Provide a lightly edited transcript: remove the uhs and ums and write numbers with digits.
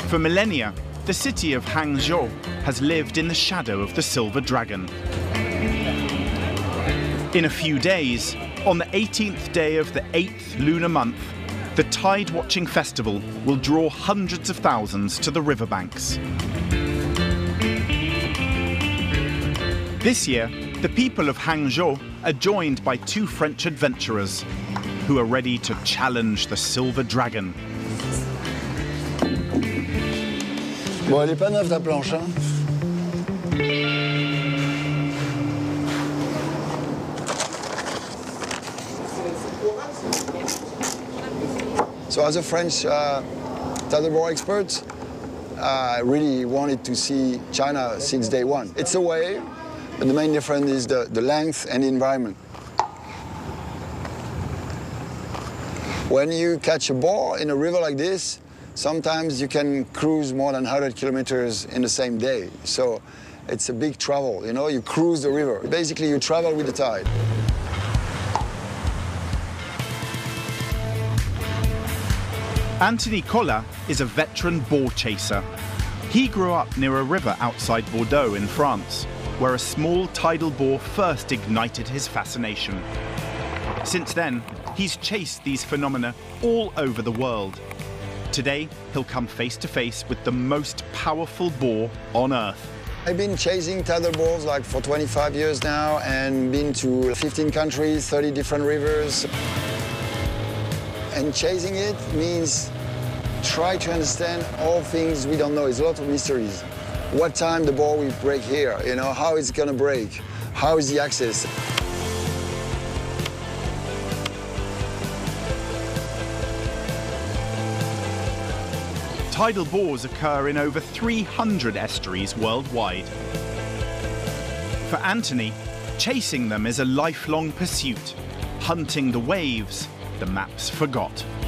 For millennia, the city of Hangzhou has lived in the shadow of the Silver Dragon. In a few days, on the 18th day of the 8th lunar month, the tide-watching festival will draw hundreds of thousands to the riverbanks. This year, the people of Hangzhou are joined by two French adventurers who are ready to challenge the Silver Dragon. Bon, elle est pas neuve ta planche, hein? So as a French paddleboard expert, I really wanted to see China since day one. It's a wave, but the main difference is the length and the environment. When you catch a boar in a river like this, sometimes you can cruise more than 100 kilometers in the same day. So it's a big travel, you know, you cruise the river. Basically, you travel with the tide. Anthony Collat is a veteran boar chaser. He grew up near a river outside Bordeaux in France, where a small tidal boar first ignited his fascination. Since then, he's chased these phenomena all over the world. Today, he'll come face to face with the most powerful boar on Earth. I've been chasing tidal boars like for 25 years now and been to 15 countries, 30 different rivers. And chasing it means try to understand all things we don't know. It's a lot of mysteries. What time the boar will break here, you know, how it's gonna break, how is the access. Tidal boars occur in over 300 estuaries worldwide. For Anthony, chasing them is a lifelong pursuit, hunting the waves the maps forgot.